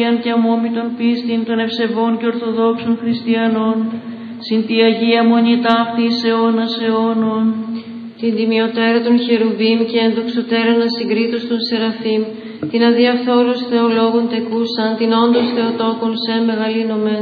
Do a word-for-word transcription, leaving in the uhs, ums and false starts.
και αμόμητον πίστην των ευσεβών και ορθοδόξων χριστιανών, συν τη Αγία Μονή ταύτη εις αιώνας αιώνων. Την τιμιωτέρα των χερουβίμ και ενδοξωτέρα να συγκρίτως των σεραφείμ, την αδιαφθόρους θεολόγων τεκούσαν, την όντως Θεοτόκον σε μεγαλύνομεν.